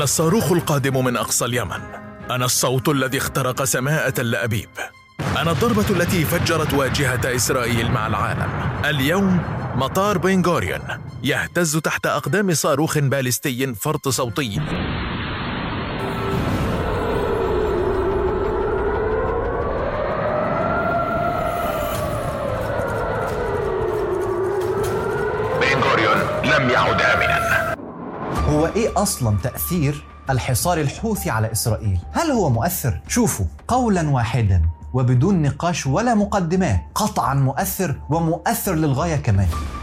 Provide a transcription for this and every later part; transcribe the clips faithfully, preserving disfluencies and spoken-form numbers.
الصاروخ القادم من أقصى اليمن. أنا الصوت الذي اخترق سماء تل أبيب. أنا الضربة التي فجرت واجهة إسرائيل مع العالم. اليوم مطار بن غوريون يهتز تحت أقدام صاروخ باليستي فرط صوتي. بن غوريون لم يعد آمنا. هو إيه أصلاً تأثير الحصار الحوثي على إسرائيل؟ هل هو مؤثر؟ شوفوا، قولاً واحداً وبدون نقاش ولا مقدمات، قطعاً مؤثر ومؤثر للغاية كمان.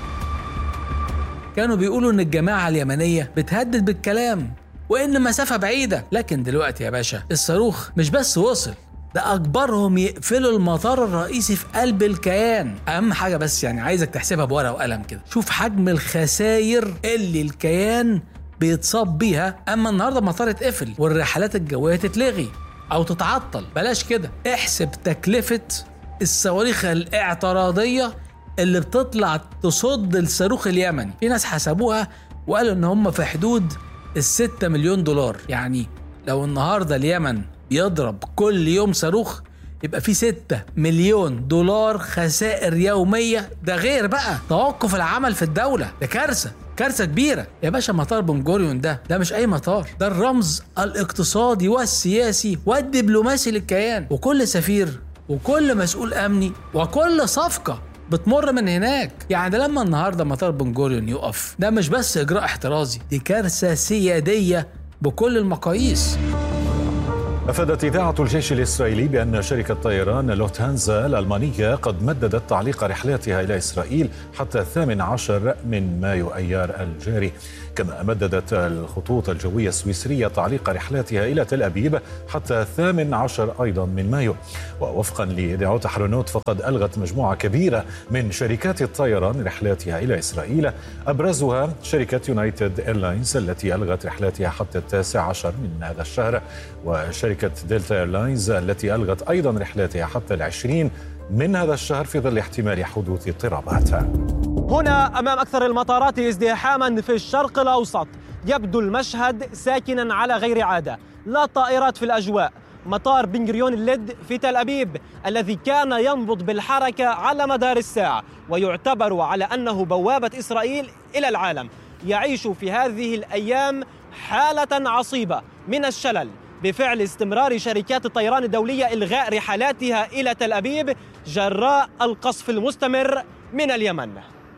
كانوا بيقولوا إن الجماعة اليمنية بتهدد بالكلام وإن مسافة بعيدة، لكن دلوقتي يا باشا الصاروخ مش بس وصل، ده أجبرهم يقفلوا المطار الرئيسي في قلب الكيان. أهم حاجة بس يعني عايزك تحسبها بورقة وقلم كده، شوف حجم الخسائر اللي الكيان بيتصاب بيها. أما النهاردة المطار اتقفل والرحلات الجوية تتلغي أو تتعطل، بلاش كده، احسب تكلفة الصواريخ الاعتراضية اللي بتطلع تصد الصاروخ اليمني. في ناس حسبوها وقالوا إن هم في حدود الستة مليون دولار. يعني لو النهاردة اليمن يضرب كل يوم صاروخ يبقى في ستة مليون دولار خسائر يومية. ده غير بقى توقف العمل في الدولة، ده كارثة كارثة كبيرة يا باشا. مطار بن غوريون ده ده مش أي مطار، ده الرمز الاقتصادي والسياسي والدبلوماسي للكيان، وكل سفير وكل مسؤول أمني وكل صفقة بتمر من هناك. يعني ده لما النهاردة مطار بن غوريون يقف، ده مش بس إجراء احترازي، دي كارثة سيادية بكل المقاييس. أفادت إذاعة الجيش الإسرائيلي بأن شركة طيران لوفتهانزا الألمانية قد مددت تعليق رحلاتها إلى إسرائيل حتى الثامن عشر من مايو أيار الجاري. كما مددت الخطوط الجوية السويسرية تعليق رحلاتها إلى تل أبيب حتى الثامن عشر أيضا من مايو. ووفقا لإذاعة حرونوت فقد ألغت مجموعة كبيرة من شركات الطيران رحلاتها إلى إسرائيل، أبرزها شركة يونايتد إيرلاينز التي ألغت رحلاتها حتى التاسع عشر من هذا الشهر، وشركة دلتا إيرلاينز التي ألغت أيضا رحلاتها حتى العشرين من هذا الشهر في ظل احتمال حدوث اضطرابات. هنا أمام أكثر المطارات ازدحاما في الشرق الأوسط، يبدو المشهد ساكنا على غير عادة، لا طائرات في الأجواء. مطار بن غوريون اللد في تل أبيب الذي كان ينبض بالحركة على مدار الساعة ويعتبر على أنه بوابة إسرائيل إلى العالم، يعيش في هذه الأيام حالة عصيبة من الشلل بفعل استمرار شركات الطيران الدولية إلغاء رحلاتها إلى تل أبيب جراء القصف المستمر من اليمن.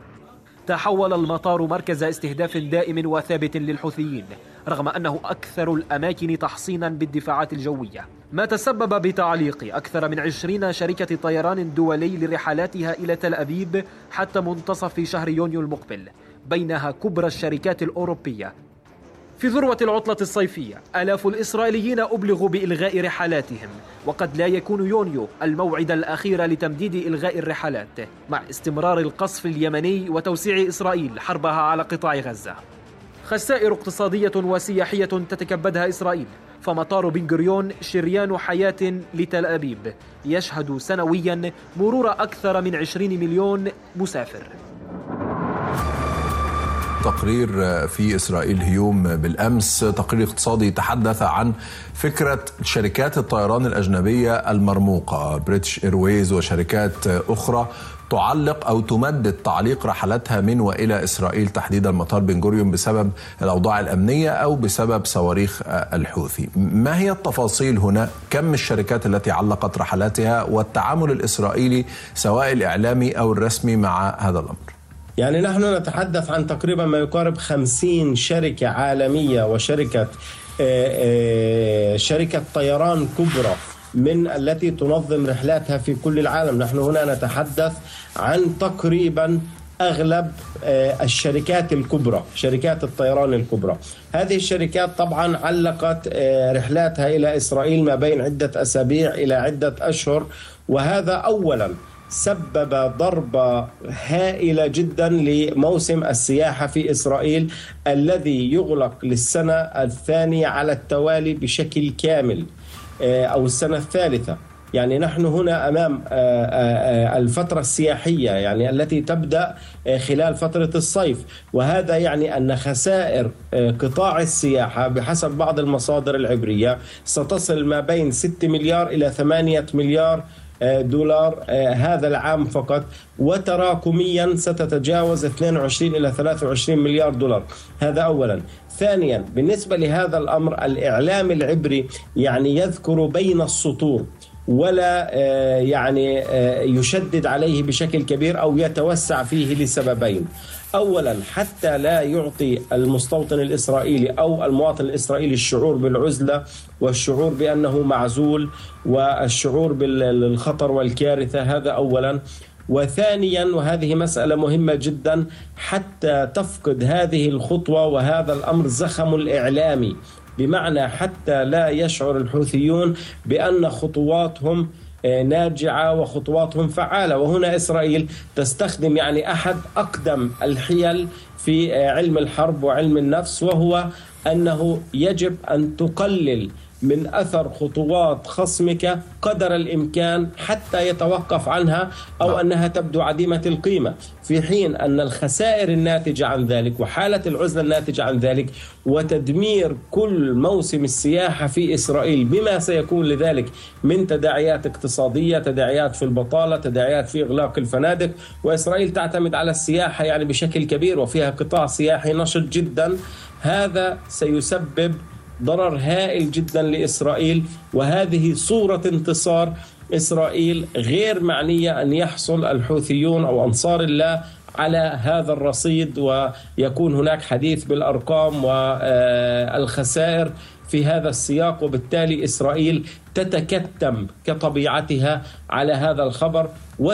تحول المطار مركز استهداف دائم وثابت للحوثيين رغم أنه أكثر الأماكن تحصينا بالدفاعات الجوية، ما تسبب بتعليق أكثر من عشرين شركة طيران دولي لرحلاتها إلى تل أبيب حتى منتصف شهر يونيو المقبل، بينها كبرى الشركات الأوروبية. في ذروة العطلة الصيفية آلاف الإسرائيليين أبلغوا بإلغاء رحلاتهم، وقد لا يكون يونيو الموعد الأخير لتمديد إلغاء الرحلات مع استمرار القصف اليمني وتوسيع إسرائيل حربها على قطاع غزة. خسائر اقتصادية وسياحية تتكبدها إسرائيل، فمطار بن غوريون شريان حياة لتل أبيب يشهد سنويا مرور أكثر من عشرين مليون مسافر. تقرير في إسرائيل هيوم بالأمس، تقرير اقتصادي تحدث عن فكرة شركات الطيران الأجنبية المرموقة بريتش إيرويز وشركات أخرى تعلق أو تمدد تعليق رحلاتها من وإلى إسرائيل، تحديدا مطار بن غوريون، بسبب الأوضاع الأمنية أو بسبب صواريخ الحوثي. ما هي التفاصيل هنا؟ كم الشركات التي علقت رحلاتها والتعامل الإسرائيلي سواء الإعلامي أو الرسمي مع هذا الأمر؟ يعني نحن نتحدث عن تقريبا ما يقارب خمسين شركة عالمية وشركة شركة طيران كبرى من التي تنظم رحلاتها في كل العالم. نحن هنا نتحدث عن تقريبا أغلب الشركات الكبرى، شركات الطيران الكبرى. هذه الشركات طبعا علقت رحلاتها إلى إسرائيل ما بين عدة أسابيع إلى عدة أشهر، وهذا أولا سبب ضربة هائلة جدا لموسم السياحة في إسرائيل الذي يغلق للسنة الثانية على التوالي بشكل كامل، أو السنة الثالثة. يعني نحن هنا أمام الفترة السياحية يعني التي تبدأ خلال فترة الصيف، وهذا يعني أن خسائر قطاع السياحة بحسب بعض المصادر العبرية ستصل ما بين ستة مليار إلى ثمانية مليار دولار هذا العام فقط، وتراكميا ستتجاوز اثنين وعشرين إلى ثلاثة وعشرين مليار دولار. هذا أولا. ثانيا، بالنسبة لهذا الأمر الإعلام العبري يعني يذكر بين السطور ولا يعني يشدد عليه بشكل كبير أو يتوسع فيه لسببين. أولا، حتى لا يعطي المستوطن الإسرائيلي أو المواطن الإسرائيلي الشعور بالعزلة والشعور بأنه معزول والشعور بالخطر والكارثة، هذا أولا. وثانيا، وهذه مسألة مهمة جدا، حتى تفقد هذه الخطوة وهذا الأمر زخم الإعلامي، بمعنى حتى لا يشعر الحوثيون بأن خطواتهم ناجعة وخطواتهم فعالة. وهنا إسرائيل تستخدم يعني أحد أقدم الحيل في علم الحرب وعلم النفس، وهو أنه يجب أن تقلل من أثر خطوات خصمك قدر الإمكان حتى يتوقف عنها أو أنها تبدو عديمة القيمة، في حين أن الخسائر الناتجة عن ذلك وحالة العزلة الناتجة عن ذلك وتدمير كل موسم السياحة في إسرائيل بما سيكون لذلك من تداعيات اقتصادية، تداعيات في البطالة، تداعيات في إغلاق الفنادق. وإسرائيل تعتمد على السياحة يعني بشكل كبير وفيها قطاع سياحي نشط جدا، هذا سيسبب ضرر هائل جدا لإسرائيل. وهذه صورة انتصار إسرائيل غير معنية أن يحصل الحوثيون أو أنصار الله على هذا الرصيد ويكون هناك حديث بالأرقام والخسائر في هذا السياق، وبالتالي إسرائيل تتكتم كطبيعتها على هذا الخبر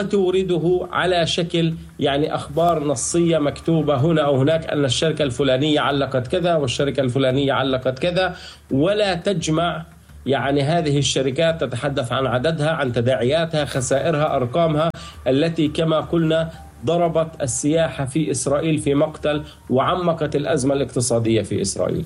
وتورده على شكل يعني أخبار نصية مكتوبة هنا أو هناك أن الشركة الفلانية علقت كذا والشركة الفلانية علقت كذا، ولا تجمع يعني هذه الشركات، تتحدث عن عددها، عن تداعياتها، خسائرها، أرقامها التي كما قلنا ضربت السياحة في إسرائيل في مقتل وعمقت الأزمة الاقتصادية في إسرائيل.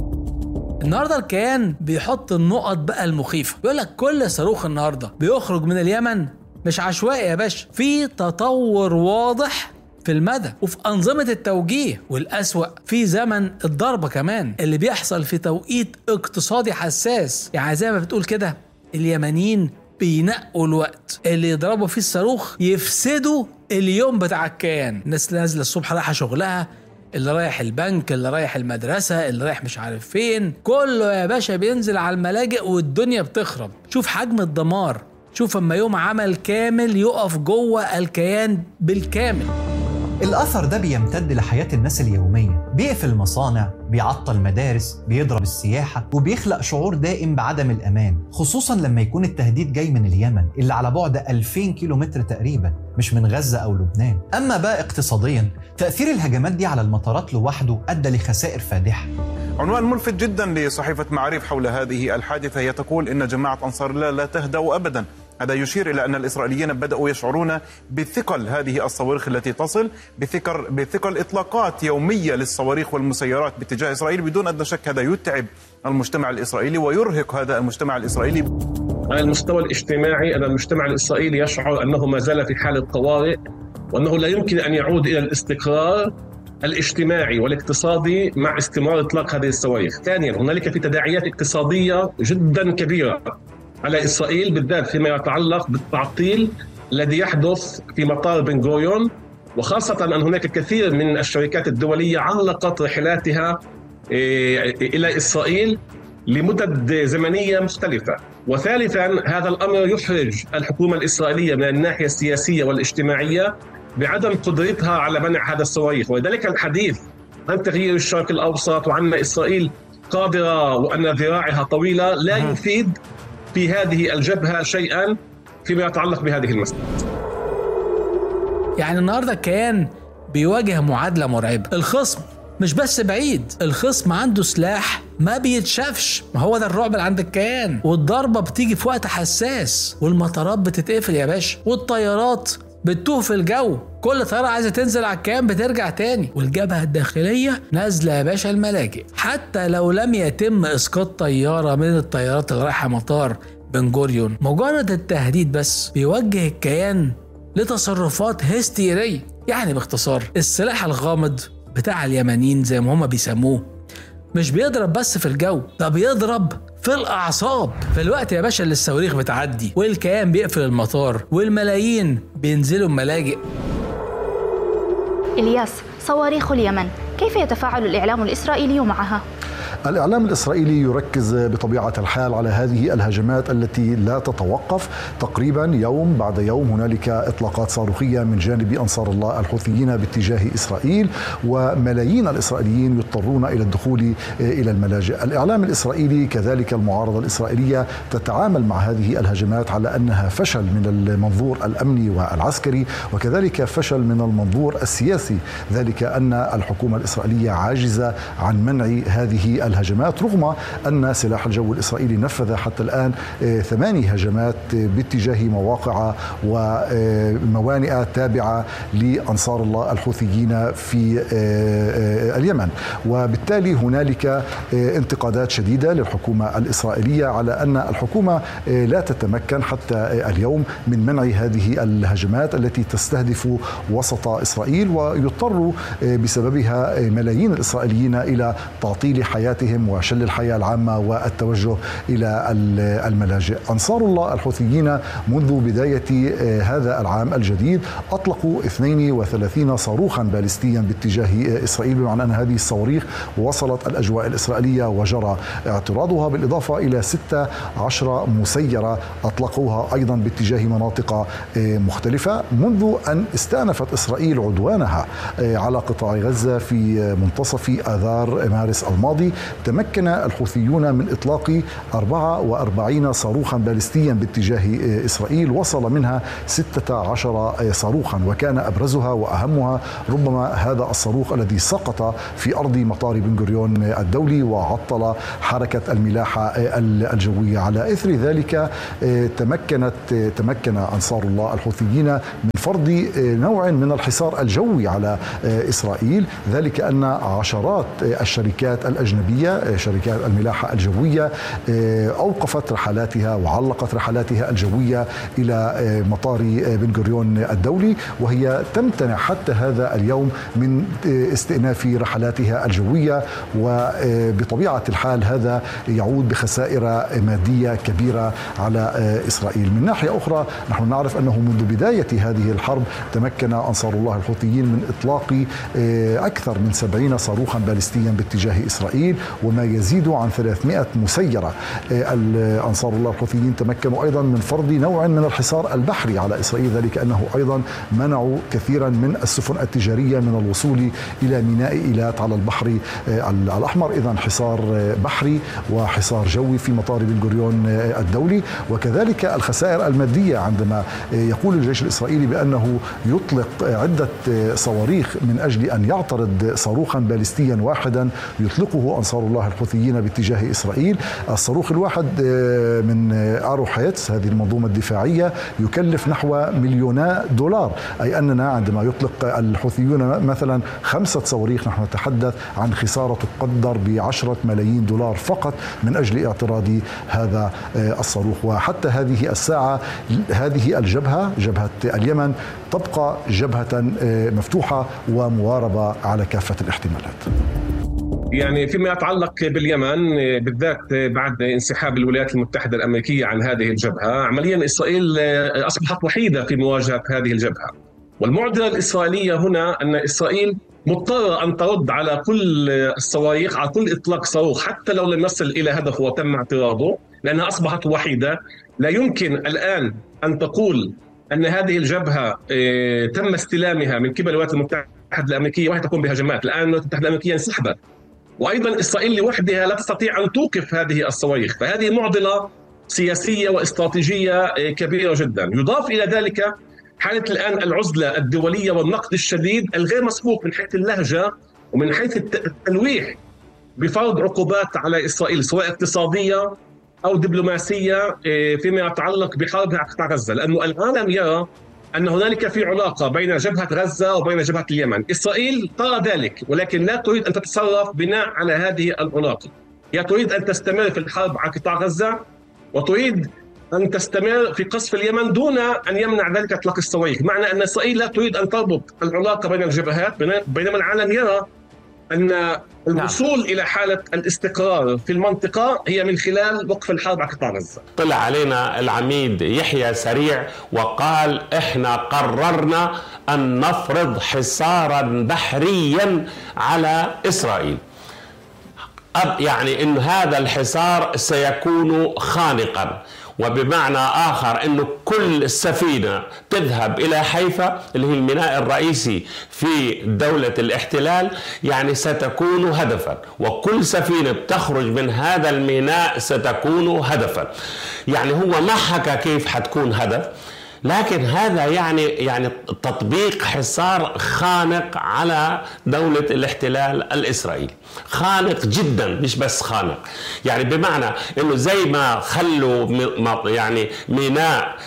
النهاردة الكيان بيحط النقط بقى المخيفة، بيقول لك كل صاروخ النهاردة بيخرج من اليمن مش عشوائي يا باشا، في تطور واضح في المدى وفي أنظمة التوجيه، والأسوأ في زمن الضربة كمان اللي بيحصل في توقيت اقتصادي حساس. يعني زي ما بتقول كده اليمنيين بينقوا الوقت اللي يضربوا فيه الصاروخ يفسدوا اليوم بتاع الكيان. الناس نازلة الصبح رايحة شغلها، اللي رايح البنك، اللي رايح المدرسة، اللي رايح مش عارف فين، كله يا باشا بينزل على الملاجئ والدنيا بتخرب. شوف حجم الدمار، شوف اما يوم عمل كامل يقف جوه الكيان بالكامل. الأثر ده بيمتد لحياة الناس اليومية، بيقفل المصانع، بيعطل مدارس، بيضرب السياحة، وبيخلق شعور دائم بعدم الأمان، خصوصا لما يكون التهديد جاي من اليمن اللي على بعد ألفين كيلومتر تقريبا، مش من غزة أو لبنان. أما بقى اقتصاديا، تأثير الهجمات دي على المطارات لوحده أدى لخسائر فادحة. عنوان ملفت جدا لصحيفة معاريف حول هذه الحادثة، هي تقول إن جماعة أنصار الله لا تهدأ أبدا. هذا يشير إلى أن الإسرائيليين بدأوا يشعرون بثقل هذه الصواريخ التي تصل، بثقل بثقل إطلاقات يومية للصواريخ والمسيرات باتجاه إسرائيل. بدون أدنى شك هذا يتعب المجتمع الإسرائيلي ويرهق هذا المجتمع الإسرائيلي. على المستوى الاجتماعي أن المجتمع الإسرائيلي يشعر أنه ما زال في حالة طوارئ، وأنه لا يمكن أن يعود إلى الاستقرار الاجتماعي والاقتصادي مع استمرار إطلاق هذه الصواريخ. ثانيا، هنالك في تداعيات اقتصادية جدا كبيرة على إسرائيل، بالذات فيما يتعلق بالتعطيل الذي يحدث في مطار بن غوريون، وخاصة أن هناك الكثير من الشركات الدولية علقت رحلاتها إلى إسرائيل لمدد زمنية مختلفة. وثالثا، هذا الأمر يحرج الحكومة الإسرائيلية من الناحية السياسية والاجتماعية بعدم قدرتها على منع هذا الصواريخ. ولذلك الحديث عن تغيير الشرق الأوسط وعن إسرائيل قادرة وأن ذراعها طويلة لا يفيد في هذه الجبهة شيئا فيما يتعلق بهذه المسألة. يعني النهاردة الكيان بيواجه معادلة مرعبة. الخصم مش بس بعيد، الخصم عنده سلاح ما بيتشافش، ما هو ده الرعب اللي عند الكيان. والضربة بتيجي في وقت حساس، والمطارات بتتقفل يا باشا، والطيارات بتتوه في الجو، كل طيارة عايزة تنزل على الكيان بترجع تاني، والجبهة الداخلية نازلة يا باشا الملاجئ. حتى لو لم يتم إسقاط طيارة من الطيارات اللي رايحة مطار بن غوريون مجرد التهديد بس بيوجه الكيان لتصرفات هستيرية. يعني باختصار السلاح الغامض بتاع اليمنيين زي ما هما بيسموه مش بيضرب بس في الجو، ده بيضرب في الأعصاب. في الوقت يا باشا اللي الصواريخ بتعدي والكيان بيقفل المطار والملايين بينزلوا الملاجئ. إلياس، صواريخ اليمن كيف يتفاعل الإعلام الإسرائيلي معها؟ الإعلام الإسرائيلي يركز بطبيعة الحال على هذه الهجمات التي لا تتوقف. تقريبا يوم بعد يوم هنالك إطلاقات صاروخية من جانب أنصار الله الحوثيين باتجاه إسرائيل، وملايين الإسرائيليين يضطرون إلى الدخول إلى الملاجئ. الإعلام الإسرائيلي كذلك المعارضة الإسرائيلية تتعامل مع هذه الهجمات على أنها فشل من المنظور الأمني والعسكري، وكذلك فشل من المنظور السياسي، ذلك أن الحكومة الإسرائيلية عاجزة عن منع هذه الهجمات، رغم أن سلاح الجو الإسرائيلي نفذ حتى الآن ثماني هجمات باتجاه مواقع وموانئ تابعة لأنصار الله الحوثيين في اليمن. وبالتالي هنالك انتقادات شديدة للحكومة الإسرائيلية على أن الحكومة لا تتمكن حتى اليوم من منع هذه الهجمات التي تستهدف وسط إسرائيل، ويضطر بسببها ملايين الإسرائيليين إلى تعطيل حياتهم وشل الحياة العامة والتوجه إلى الملاجئ. أنصار الله الحوثيين منذ بداية هذا العام الجديد أطلقوا اثنين وثلاثين صاروخا باليستيا باتجاه إسرائيل، بمعنى أن هذه الصواريخ وصلت الأجواء الإسرائيلية وجرى اعتراضها، بالإضافة إلى ستة عشر مسيرة أطلقوها أيضا باتجاه مناطق مختلفة. منذ أن استأنفت إسرائيل عدوانها على قطاع غزة في منتصف آذار مارس الماضي، تمكن الحوثيون من إطلاق أربعة وأربعين صاروخا باليستيا باتجاه إسرائيل، وصل منها ستة عشر صاروخا، وكان أبرزها وأهمها ربما هذا الصاروخ الذي سقط في أرض مطار بن غوريون الدولي وعطل حركة الملاحة الجوية. على إثر ذلك تمكنت تمكن أنصار الله الحوثيين من فرض نوع من الحصار الجوي على إسرائيل، ذلك أن عشرات الشركات الأجنبية شركات الملاحة الجوية أوقفت رحلاتها وعلقت رحلاتها الجوية إلى مطار بن غوريون الدولي، وهي تمتنع حتى هذا اليوم من استئناف رحلاتها الجوية. وبطبيعة الحال هذا يعود بخسائر مادية كبيرة على إسرائيل. من ناحية أخرى نحن نعرف أنه منذ بداية هذه الحرب تمكن أنصار الله الحوثيين من إطلاق أكثر من سبعين صاروخا باليستيا باتجاه إسرائيل وما يزيد عن ثلاثمائة مسيرة. أنصار الله الحوثيين تمكنوا أيضا من فرض نوع من الحصار البحري على إسرائيل، ذلك أنه أيضا منعوا كثيرا من السفن التجارية من الوصول إلى ميناء إيلات على البحر الأحمر. إذن حصار بحري وحصار جوي في مطار بن غوريون الدولي، وكذلك الخسائر المادية عندما يقول الجيش الإسرائيلي بأنه يطلق عدة صواريخ من أجل أن يعترض صاروخا باليستيا واحدا يطلقه أنصار الله الحوثيين باتجاه إسرائيل. الصاروخ الواحد من آرو حيتس هذه المنظومة الدفاعية يكلف نحو مليونا دولار، أي أننا عندما يطلق الحوثيون مثلا خمسة صواريخ نحن نتحدث عن خسارة تقدر بعشرة ملايين دولار فقط من أجل اعتراض هذا الصاروخ. وحتى هذه الساعة هذه الجبهة جبهة اليمن تبقى جبهة مفتوحة ومواربة على كافة الاحتمالات. يعني فيما يتعلق باليمن بالذات بعد انسحاب الولايات المتحدة الأمريكية عن هذه الجبهة، عمليا إسرائيل أصبحت وحيدة في مواجهة هذه الجبهة. والمعضلة الإسرائيلية هنا أن إسرائيل مضطرة أن ترد على كل الصواريخ، على كل إطلاق صاروخ حتى لو لم يصل إلى هدفه وتم اعتراضه، لأنها أصبحت وحيدة. لا يمكن الآن أن تقول أن هذه الجبهة تم استلامها من قبل الولايات المتحدة الأمريكية وهي تقوم بهجمات. الآن الولايات المتحدة الأمريكية انسحبت، وأيضا إسرائيل لوحدها لا تستطيع أن توقف هذه الصواريخ، فهذه معضلة سياسية واستراتيجية كبيرة جدا. يضاف إلى ذلك حالة الآن العزلة الدولية والنقد الشديد الغير مسبوق من حيث اللهجة ومن حيث التلويح بفرض عقوبات على إسرائيل سواء اقتصادية أو دبلوماسية فيما يتعلق بحربها على قطاع غزة، لأنه العالم يرى أن هنالك في علاقة بين جبهة غزة وبين جبهة اليمن. إسرائيل ترى ذلك ولكن لا تريد أن تتصرف بناء على هذه العلاقة. هي تريد أن تستمر في الحرب على قطاع غزة وتريد أن تستمر في قصف اليمن دون أن يمنع ذلك إطلاق الصواريخ، معنى أن إسرائيل لا تريد أن تربط العلاقة بين الجبهات، بينما العالم يرى أن الوصول نعم. إلى حالة الاستقرار في المنطقة هي من خلال وقف الحرب على قطاع غزة. طلع علينا العميد يحيى سريع وقال إحنا قررنا أن نفرض حصارا بحريا على إسرائيل، يعني أن هذا الحصار سيكون خانقا، وبمعنى آخر أنه كل سفينة تذهب إلى حيفا اللي هي الميناء الرئيسي في دولة الاحتلال يعني ستكون هدفا، وكل سفينة بتخرج من هذا الميناء ستكون هدفا. يعني هو ما حكى كيف حتكون هدف، لكن هذا يعني يعني تطبيق حصار خانق على دولة الاحتلال الإسرائيلي، خانق جدا مش بس خانق، يعني بمعنى انه زي ما خلوا يعني ميناء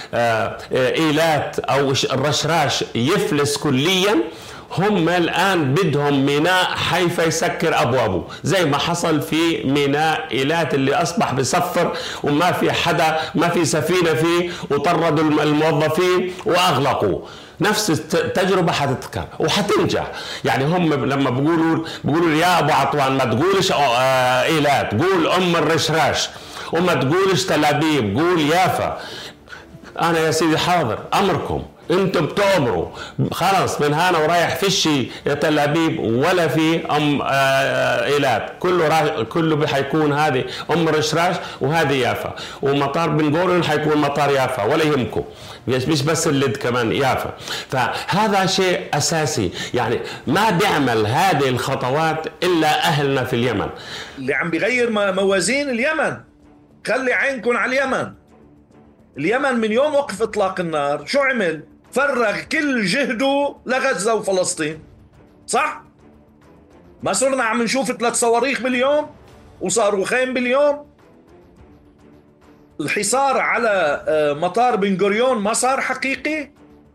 ايلات او الرشراش يفلس كليا، هم الآن بدهم ميناء حيفا يسكر أبوابه زي ما حصل في ميناء إيلات اللي أصبح بصفر وما في حدا، ما في سفينة فيه، وطردوا الموظفين وأغلقوا. نفس التجربة حتتكرر وحتنجح. يعني هم لما بيقولوا بيقولوا يا أبو عطوان ما تقولش إيلات، قول أم الرشراش، وما تقولش تل أبيب، قول يافا. أنا يا سيدي حاضر أمركم، انتم بتؤمروا خلاص من هنا ورايح فيش تل أبيب ولا في ام ايلات، كله كله حيكون هذه ام رشراش وهذه يافا، ومطار بن غوريون حيكون مطار يافا ولا يهمكم، مش بس اللد كمان يافا. فهذا شيء اساسي، يعني ما بيعمل هذه الخطوات الا اهلنا في اليمن اللي عم بيغير موازين اليمن. خلي عينكم على اليمن. اليمن من يوم وقف اطلاق النار شو عمل؟ فرغ كل جهده لغزة وفلسطين، صح؟ ما صرنا عم نشوف ثلاث صواريخ باليوم وصاروخين باليوم. الحصار على مطار بن غوريون ما صار حقيقي.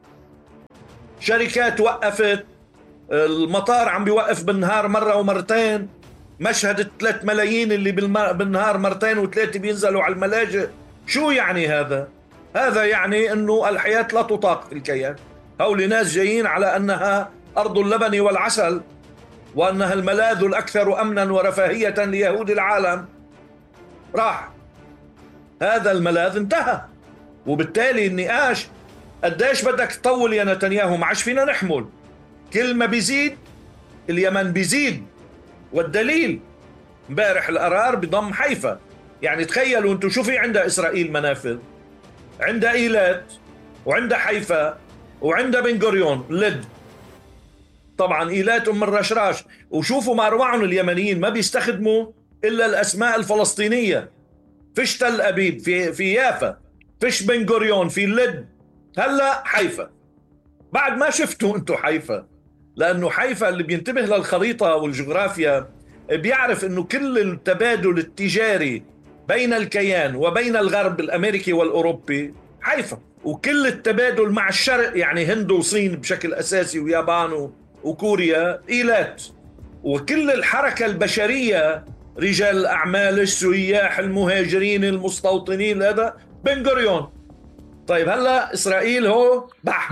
شركات وقفت، المطار عم بيوقف بالنهار مرة ومرتين. مشهد ثلاث ملايين اللي بالنهار مرتين وثلاثة بينزلوا على الملاجئ. شو يعني هذا؟ هذا يعني انه الحياة لا تطاق في الكيان. هؤلاء ناس جايين على انها ارض اللبن والعسل، وانها الملاذ الاكثر امنا ورفاهية ليهود العالم. راح هذا الملاذ انتهى، وبالتالي النقاش قديش بدك تطول يا نتنياهو؟ ما عادش فينا نحمل. كل ما بيزيد اليمن بيزيد، والدليل امبارح القرار بضم حيفا. يعني تخيلوا انتم شو في عندها اسرائيل منافذ، عندها ايلات وعندها حيفا وعندها بن غوريون لد، طبعا ايلات ام الرشراش. وشوفوا ما اروعهم اليمنيين، ما بيستخدموا الا الاسماء الفلسطينيه. فيش تل ابيب في في يافا، فيش بن غوريون في لد، هلا حيفا. بعد ما شفتوا انتم حيفا، لانه حيفا اللي بينتبه للخريطه والجغرافيا بيعرف انه كل التبادل التجاري بين الكيان وبين الغرب الامريكي والاوروبي حيفا، وكل التبادل مع الشرق يعني هند وصين بشكل اساسي ويابان وكوريا ايلات، وكل الحركه البشريه رجال الاعمال السياح المهاجرين المستوطنين هذا بن غوريون. طيب هلا اسرائيل هو بح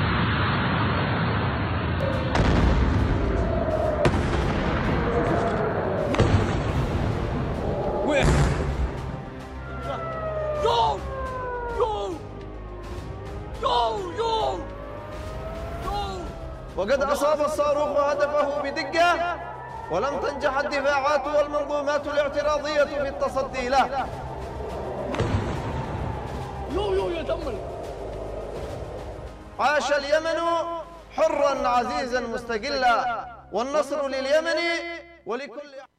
وقد أصاب الصاروخ هدفه بدقة، ولم تنجح الدفاعات والمنظومات الاعتراضية في التصدي له. عاش اليمن حرا عزيزا مستقلا، والنصر لليمن ولكل